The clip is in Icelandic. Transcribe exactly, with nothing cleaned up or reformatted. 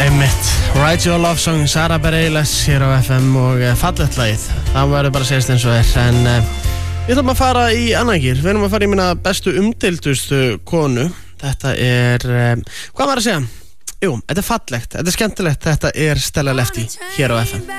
Einmitt, Write Your Love Song, Sara Bareilles hér á F M og fallegt lagið. Það verður bara að segjast eins og er. En uh, við ætlum að fara í annan gír. Við erum að fara í minna bestu umdeildustu konu. Þetta er, uh, hvað maður að segja? Jú, þetta er fallegt, þetta er skemmtilegt. Þetta er Stella Lefty hér á F M.